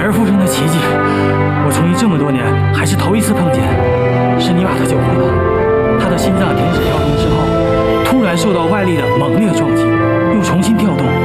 而复生的奇迹，我从医这么多年还是头一次碰见。是你把他救活了，他的心脏停止跳动之后，突然受到外力的猛烈撞击，又重新跳动。